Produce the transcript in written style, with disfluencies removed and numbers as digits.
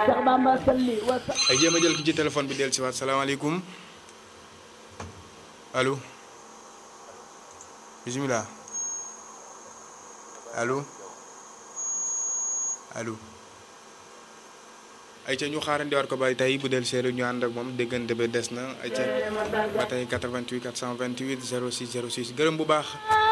ay jéem a jël ki ci téléphone bi del si waat salaamaaleykum allo bismillah allo allo ay ca ñu xaarandi war ko bàyyi tey bu del seeru ñu ànd ak moom déggante ba des na ay ca ba tey 88 428 06 06 gërëm bu baax